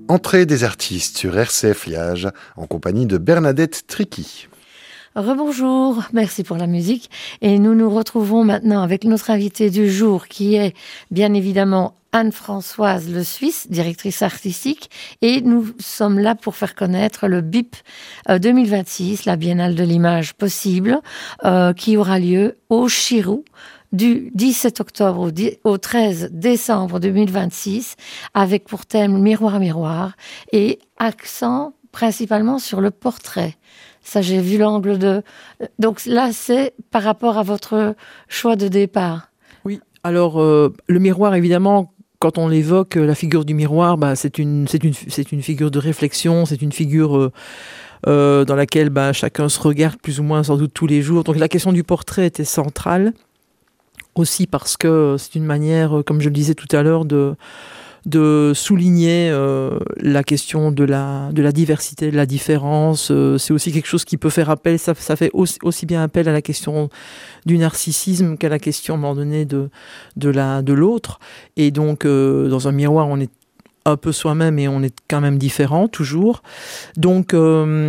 Entrée des artistes sur RCF Liège en compagnie de Bernadette Tricky. Rebonjour, merci pour la musique. Et nous nous retrouvons maintenant avec notre invitée du jour qui est bien évidemment Anne-Françoise Le Suisse, directrice artistique. Et nous sommes là pour faire connaître le BIP 2026, la Biennale de l'image possible, qui aura lieu au Chirou du 17 octobre au 13 décembre 2026, avec pour thème Miroir à miroir et accent principalement sur le portrait. Ça, j'ai vu l'angle de... Donc là, c'est par rapport à votre choix de départ. Oui, alors le miroir, évidemment, quand on évoque la figure du miroir, c'est une figure de réflexion, c'est une figure dans laquelle chacun se regarde plus ou moins sans doute tous les jours. Donc la question du portrait était centrale, aussi parce que c'est une manière, comme je le disais tout à l'heure, de souligner la question de la diversité, de la différence. C'est aussi quelque chose qui peut faire appel, ça fait aussi bien appel à la question du narcissisme qu'à la question, à un moment donné, de l'autre. Et donc, dans un miroir, on est un peu soi-même et on est quand même différent, toujours. Donc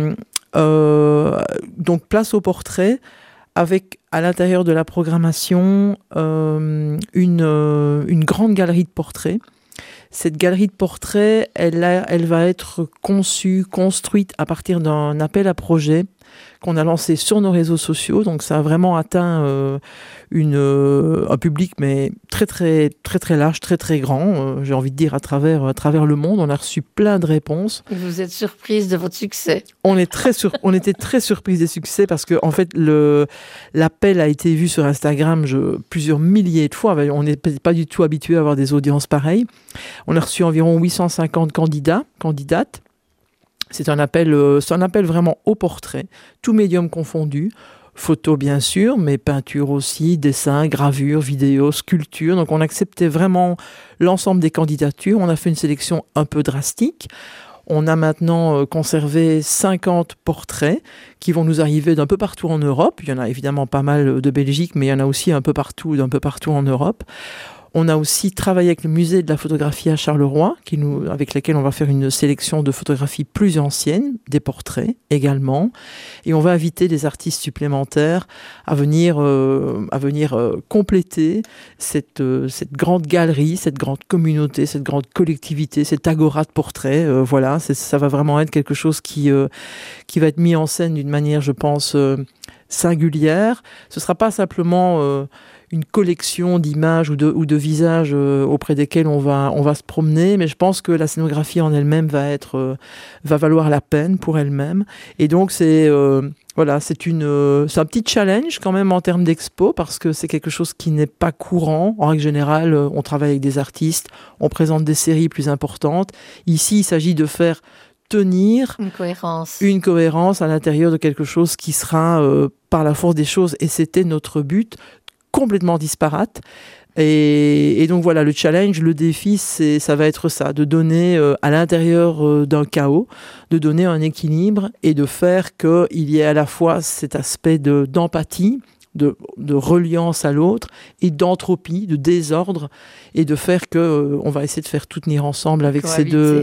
place au portrait, avec à l'intérieur de la programmation une grande galerie de portraits. Cette galerie de portraits, elle va être conçue, construite à partir d'un appel à projet qu'on a lancé sur nos réseaux sociaux. Donc ça a vraiment atteint un public mais très très très très large, très très grand. J'ai envie de dire à travers le monde, on a reçu plein de réponses. Et vous êtes surprise de votre succès. On était très surprise des succès parce que en fait l'appel a été vu sur Instagram plusieurs milliers de fois. On n'est pas du tout habitué à avoir des audiences pareilles. On a reçu environ 850 candidates. C'est un appel vraiment au portrait, tout médium confondu, photo bien sûr, mais peinture aussi, dessin, gravure, vidéo, sculpture. Donc on acceptait vraiment l'ensemble des candidatures. On a fait une sélection un peu drastique. On a maintenant conservé 50 portraits qui vont nous arriver d'un peu partout en Europe. Il y en a évidemment pas mal de Belgique, mais il y en a aussi d'un peu partout en Europe. On a aussi travaillé avec le musée de la photographie à Charleroi, avec lequel on va faire une sélection de photographies plus anciennes, des portraits également. Et on va inviter des artistes supplémentaires à venir compléter cette grande galerie, cette grande communauté, cette grande collectivité, cette agora de portraits. Voilà, ça va vraiment être quelque chose qui va être mis en scène d'une manière, je pense, singulière. Ce ne sera pas simplement une collection d'images ou de visages auprès desquels on va se promener, mais je pense que la scénographie en elle-même va valoir la peine pour elle-même. Et donc c'est un petit challenge quand même en termes d'expo, parce que c'est quelque chose qui n'est pas courant. En règle générale, on travaille avec des artistes, on présente des séries plus importantes. Ici, il s'agit de faire tenir une cohérence à l'intérieur de quelque chose qui sera par la force des choses, et c'était notre but, complètement disparate. Et donc voilà, le challenge, le défi, ça va être ça, de donner à l'intérieur d'un chaos, de donner un équilibre et de faire qu'il y ait à la fois cet aspect d'empathie, de reliance à l'autre, et d'entropie, de désordre, et de faire que on va essayer de faire tout tenir ensemble avec ces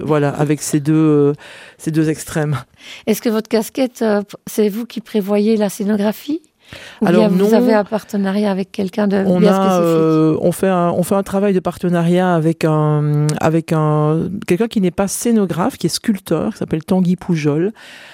deux extrêmes. Est-ce que votre casquette, c'est vous qui prévoyez la scénographie? Ou alors bien vous avez un partenariat avec quelqu'un de bien spécifique? On fait un travail de partenariat avec quelqu'un qui n'est pas scénographe, qui est sculpteur, qui s'appelle Tanguy Poujol.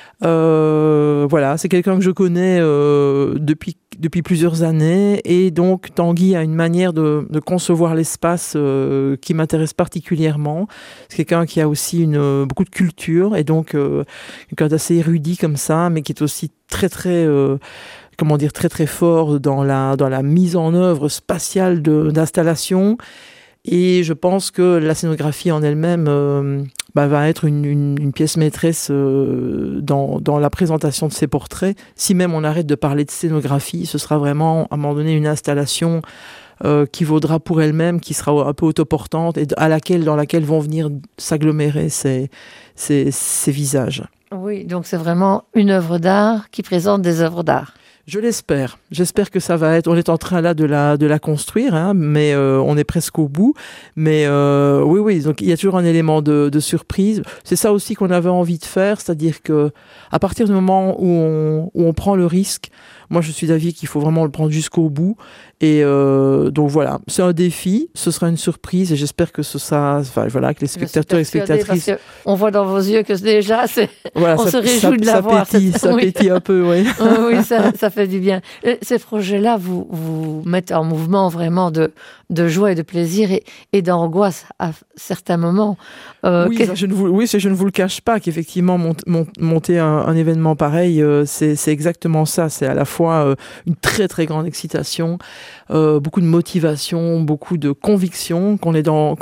Voilà, c'est quelqu'un que je connais depuis plusieurs années, et donc Tanguy a une manière de concevoir l'espace qui m'intéresse particulièrement. C'est quelqu'un qui a aussi beaucoup de culture, et donc quelqu'un d'assez érudit comme ça, mais qui est aussi très très très très fort dans la mise en œuvre spatiale d'installation. Et je pense que la scénographie en elle-même va être une pièce maîtresse dans la présentation de ces portraits. Si même on arrête de parler de scénographie, ce sera vraiment à un moment donné une installation qui vaudra pour elle-même, qui sera un peu autoportante, et dans laquelle vont venir s'agglomérer ces visages. Oui, donc c'est vraiment une œuvre d'art qui présente des œuvres d'art. Je l'espère. J'espère que ça va être. On est en train là de la construire, hein, mais on est presque au bout. Mais oui. Donc il y a toujours un élément de surprise. C'est ça aussi qu'on avait envie de faire, c'est-à-dire que à partir du moment où on prend le risque, moi je suis d'avis qu'il faut vraiment le prendre jusqu'au bout. Et donc voilà, c'est un défi. Ce sera une surprise et j'espère que que les spectateurs et spectatrices. On voit dans vos yeux que déjà, voilà, on se réjouit de la voir. Ça pétille un peu, oui. Oui, ça fait du bien. Ces projets-là vous mettent en mouvement vraiment de joie et de plaisir et d'angoisse à certains moments. Je ne vous le cache pas qu'effectivement monter un événement pareil, c'est exactement ça. C'est à la fois une très très grande excitation, beaucoup de motivation, beaucoup de conviction qu'on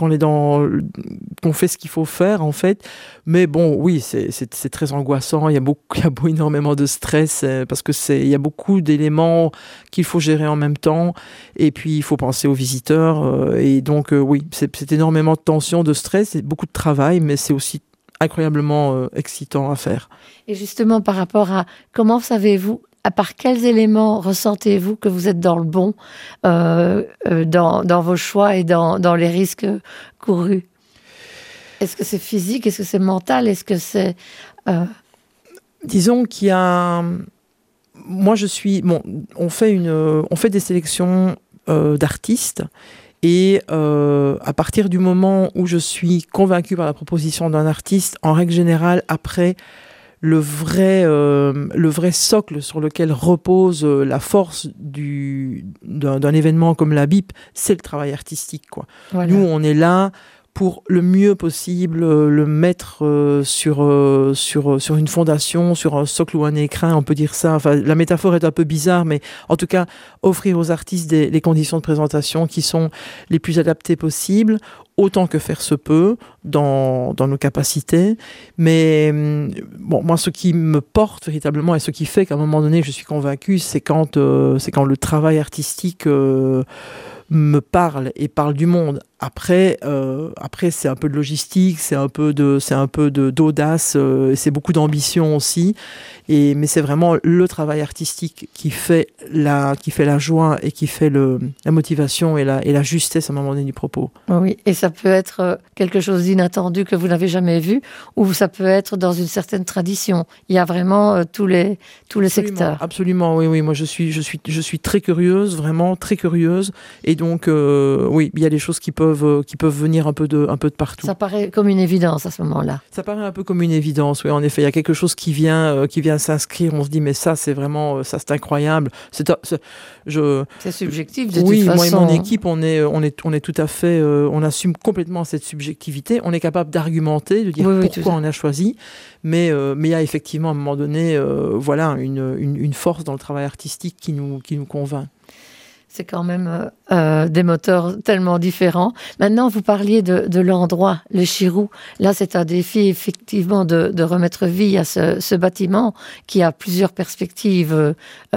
fait ce qu'il faut faire en fait. Mais bon, oui, c'est très angoissant. Il y a énormément de stress parce que il y a beaucoup d'éléments qu'il faut gérer en même temps. Et puis il faut penser aux visiteurs. Et donc oui, c'est énormément de tension, de stress, c'est beaucoup de travail, mais c'est aussi incroyablement excitant à faire. Et justement, par rapport à comment savez-vous, à part quels éléments ressentez-vous que vous êtes dans le bon dans vos choix et dans les risques courus? Est-ce que c'est physique? Est-ce que c'est mental? Est-ce que c'est... Disons qu'il y a... Moi, on fait des sélections d'artistes. Et à partir du moment où je suis convaincue par la proposition d'un artiste, en règle générale, après, le vrai socle sur lequel repose la force d'un événement comme la BIP, c'est le travail artistique, quoi. Voilà. Nous, on est là pour le mieux possible le mettre sur une fondation, sur un socle ou un écrin, on peut dire ça. Enfin, la métaphore est un peu bizarre, mais en tout cas, offrir aux artistes les conditions de présentation qui sont les plus adaptées possibles, autant que faire se peut, dans nos capacités. Mais bon, moi, ce qui me porte véritablement et ce qui fait qu'à un moment donné, je suis convaincue, c'est quand le travail artistique me parle et parle du monde. Après, c'est un peu de logistique, c'est un peu d'audace, c'est beaucoup d'ambition aussi. Mais c'est vraiment le travail artistique qui fait la joie et qui fait la motivation et la justesse à un moment donné du propos. Oui, et ça peut être quelque chose d'inattendu que vous n'avez jamais vu, ou ça peut être dans une certaine tradition. Il y a vraiment tous les secteurs. Absolument, oui. Moi, je suis très curieuse, vraiment très curieuse. Et donc, oui, il y a des choses qui peuvent venir un peu de partout. Ça paraît comme une évidence à ce moment-là. Ça paraît un peu comme une évidence, oui, en effet. Il y a quelque chose qui vient s'inscrire. On se dit, mais ça, c'est vraiment, ça, c'est incroyable. C'est subjectif, de toute façon. Oui, moi et mon équipe, on est tout à fait, on assume complètement cette subjectivité. On est capable d'argumenter, de dire pourquoi on a choisi. Mais il y a effectivement, à un moment donné, une force dans le travail artistique qui nous convainc. C'est quand même des moteurs tellement différents. Maintenant, vous parliez de l'endroit, le Chirou. Là, c'est un défi, effectivement, de remettre vie à ce bâtiment qui a plusieurs perspectives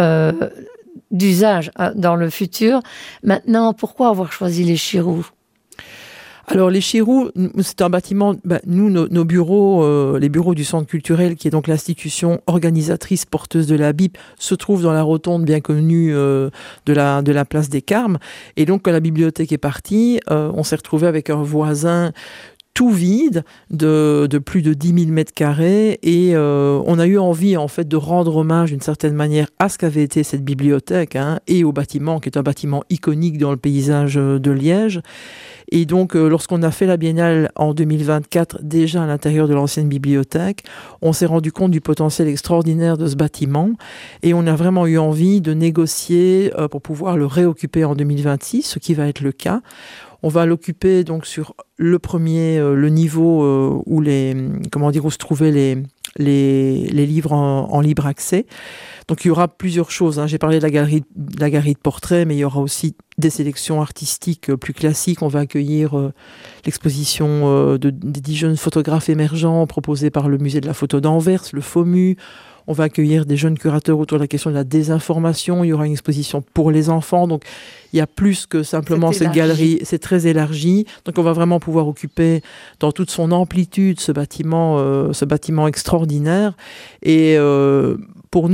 d'usage dans le futur. Maintenant, pourquoi avoir choisi les Chirous ? Alors, les Chirous, c'est un bâtiment, nous, nos bureaux, les bureaux du Centre culturel, qui est donc l'institution organisatrice porteuse de la BIP, se trouvent dans la rotonde bien connue de la place des Carmes. Et donc, quand la bibliothèque est partie, on s'est retrouvé avec un voisin tout vide de plus de 10 000 mètres carrés et on a eu envie en fait de rendre hommage d'une certaine manière à ce qu'avait été cette bibliothèque et au bâtiment qui est un bâtiment iconique dans le paysage de Liège. Et donc lorsqu'on a fait la biennale en 2024 déjà à l'intérieur de l'ancienne bibliothèque, on s'est rendu compte du potentiel extraordinaire de ce bâtiment et on a vraiment eu envie de négocier pour pouvoir le réoccuper en 2026, ce qui va être le cas. On va l'occuper donc sur le premier, le niveau où se trouvaient les livres en libre accès. Donc il y aura plusieurs choses. J'ai parlé de la galerie de portraits, mais il y aura aussi des sélections artistiques plus classiques. On va accueillir l'exposition des 10 jeunes photographes émergents proposée par le musée de la photo d'Anvers, le FOMU. On va accueillir des jeunes curateurs autour de la question de la désinformation. Il y aura une exposition pour les enfants. Donc, il y a plus que simplement cette galerie. C'est très élargi. Donc, on va vraiment pouvoir occuper dans toute son amplitude ce bâtiment extraordinaire. Et pour nous,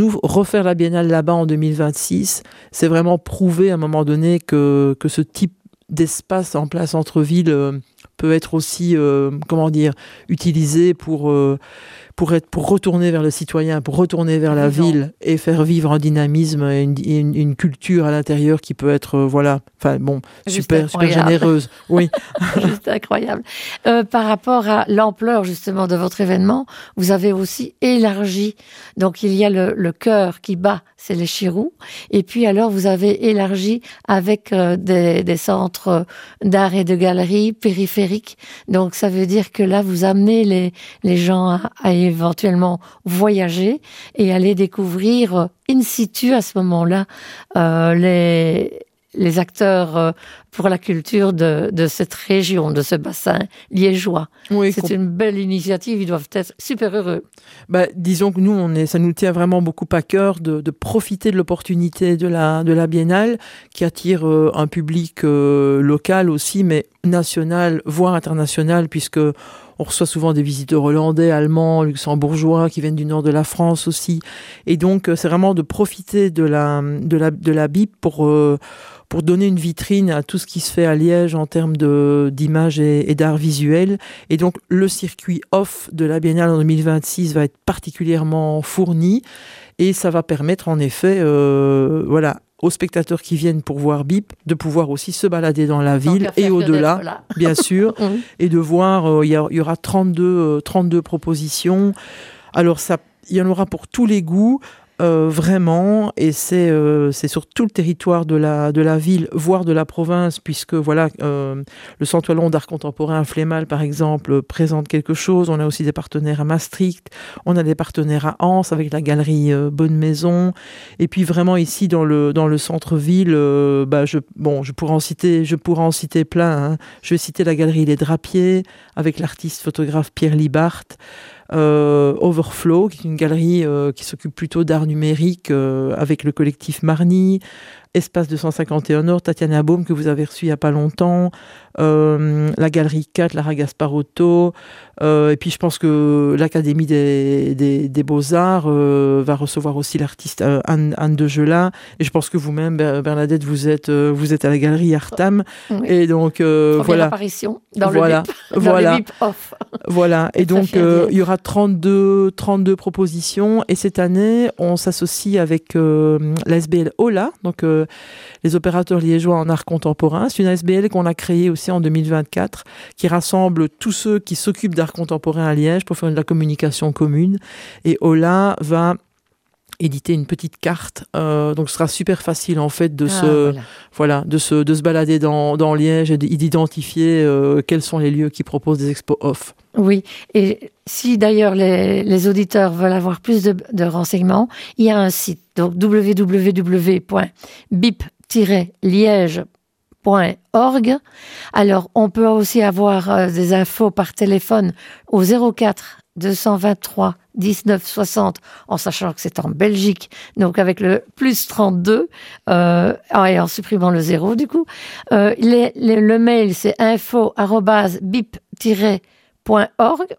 refaire la Biennale là-bas en 2026, c'est vraiment prouver à un moment donné que ce type d'espace en place centre-ville peut être aussi, utilisé pour retourner vers le citoyen, pour retourner vers la ville et faire vivre un dynamisme et une culture à l'intérieur qui peut être, super généreuse. Oui. Juste incroyable. Par rapport à l'ampleur, justement, de votre événement, vous avez aussi élargi. Donc, il y a le cœur qui bat, c'est les Chirous. Et puis, alors, vous avez élargi avec des centres d'art et de galeries périphériques. Donc, ça veut dire que là, vous amenez les gens à éventuellement voyager et aller découvrir in situ à ce moment-là les acteurs pour la culture de cette région, de ce bassin liégeois. Oui, c'est une belle initiative, ils doivent être super heureux. Disons que nous, ça nous tient vraiment beaucoup à cœur de profiter de l'opportunité de la Biennale qui attire un public local aussi, mais national, voire international, puisque on reçoit souvent des visiteurs hollandais, allemands, luxembourgeois qui viennent du nord de la France aussi. Et donc, c'est vraiment de profiter de la BIP pour donner une vitrine à tout ce qui se fait à Liège en termes d'images et d'art visuel. Et donc, le circuit off de la Biennale en 2026 va être particulièrement fourni et ça va permettre en effet, aux spectateurs qui viennent pour voir BIP, de pouvoir aussi se balader dans la ville et au-delà, bien sûr, et de voir, il y aura 32 propositions. Alors, il y en aura pour tous les goûts, vraiment, et c'est sur tout le territoire de la ville, voire de la province, puisque le Centre wallon d'art contemporain à Flémal, par exemple, présente quelque chose. On a aussi des partenaires à Maastricht, on a des partenaires à Anse avec la galerie Bonne Maison, et puis vraiment ici dans le centre-ville, je pourrais en citer plein. Hein. Je vais citer la galerie Les Drapiers avec l'artiste photographe Pierre Libart. Overflow, qui est une galerie qui s'occupe plutôt d'art numérique avec le collectif Marny, Espace 251 Nord, Tatiana Baume, que vous avez reçu il n'y a pas longtemps, la galerie 4, Lara Gasparotto, et puis je pense que l'Académie des Beaux-Arts va recevoir aussi l'artiste Anne de Gelat, et je pense que vous-même, Bernadette, vous êtes à la galerie Artam, oui. Et donc première apparition dans le BIP off. Voilà, et donc il y aura 32 propositions, et cette année, on s'associe avec la SBL Ola, donc les opérateurs liégeois en art contemporain. C'est une ASBL qu'on a créée aussi en 2024, qui rassemble tous ceux qui s'occupent d'art contemporain à Liège pour faire de la communication commune. Et Ola va éditer une petite carte, donc ce sera super facile en fait de se balader dans Liège et d'identifier quels sont les lieux qui proposent des expos off. Oui, et si d'ailleurs les auditeurs veulent avoir plus de renseignements, il y a un site, donc www.bip-liège.org. Alors, on peut aussi avoir des infos par téléphone au 04 223 19 60, en sachant que c'est en Belgique, donc avec le plus 32, et en supprimant le 0 du coup. Le mail, c'est info@bip-liège.org.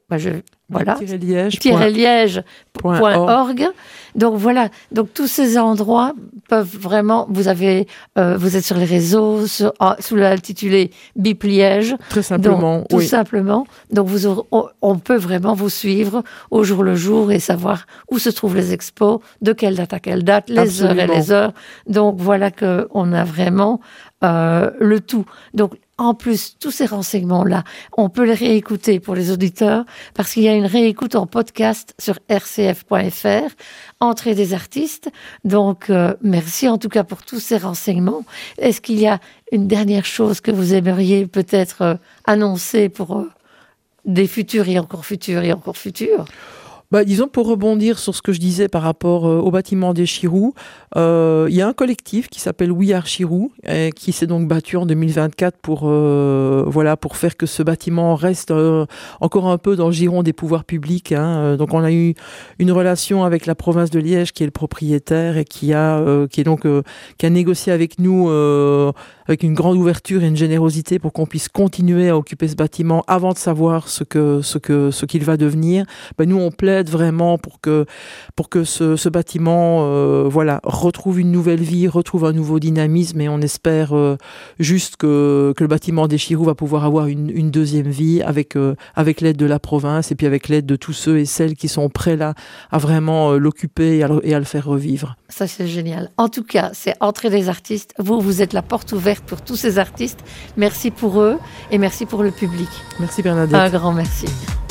Liège.org. Donc voilà, donc tous ces endroits peuvent vraiment, vous êtes sur les réseaux sous l'intitulé BIP Liège. Très simplement, donc, tout simplement. Donc on peut vraiment vous suivre au jour le jour et savoir où se trouvent les expos, de quelle date à quelle date, les heures et les heures. Donc voilà qu'on a vraiment le tout. Donc en plus, tous ces renseignements-là, on peut les réécouter pour les auditeurs parce qu'il y a une réécoute en podcast sur rcf.fr, Entrée des artistes. Donc, merci en tout cas pour tous ces renseignements. Est-ce qu'il y a une dernière chose que vous aimeriez peut-être annoncer pour des futurs et encore futurs et encore futurs ? Disons, pour rebondir sur ce que je disais par rapport au bâtiment des Chirous, il y a un collectif qui s'appelle We Are Chirous, qui s'est donc battu en 2024 pour faire que ce bâtiment reste encore un peu dans le giron des pouvoirs publics. Hein. Donc on a eu une relation avec la province de Liège, qui est le propriétaire et qui a négocié avec nous avec une grande ouverture et une générosité pour qu'on puisse continuer à occuper ce bâtiment avant de savoir ce qu'il va devenir. Nous, on plaide plaide vraiment pour que ce bâtiment retrouve une nouvelle vie, retrouve un nouveau dynamisme, et on espère juste que le bâtiment des Chirous va pouvoir avoir une deuxième vie avec l'aide de la province et puis avec l'aide de tous ceux et celles qui sont prêts là à vraiment l'occuper et à le faire revivre. Ça, c'est génial. En tout cas, c'est Entrée des artistes. Vous êtes la porte ouverte pour tous ces artistes. Merci pour eux et merci pour le public. Merci Bernadette. Un grand merci.